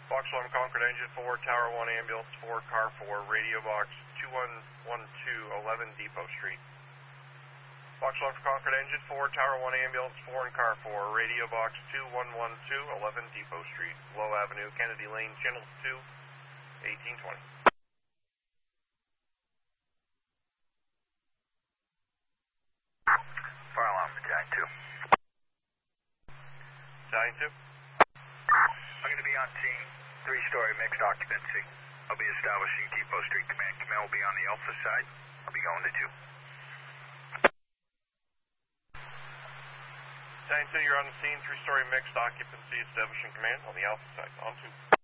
Box 1 Concord Engine 4, Tower 1 Ambulance 4, Car 4, Radio Box 2112 11 Depot Street. Box 1 for Concord Engine 4, Tower 1 Ambulance 4, and Car 4, Radio Box 2112 11 Depot Street, Low Avenue, Kennedy Lane, Channel 2, 1820. Fire alarm, Battalion 2. Battalion 2? I'm going to be on scene, 3-story mixed occupancy. I'll be establishing Depot Street Command. Command will be on the Alpha side. I'll be going to 2. Battalion 2, you're on the scene, 3-story mixed occupancy, establishing command on the Alpha side, on 2.